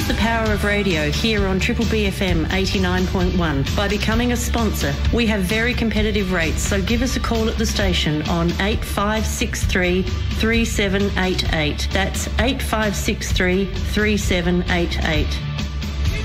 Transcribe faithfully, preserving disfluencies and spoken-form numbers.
Use the power of radio here on Triple B F M eighty-nine point one by becoming a sponsor. We have very competitive rates, so give us a call at the station on eight five six three, three seven eight eight. That's eight five six three, three seven eight eight.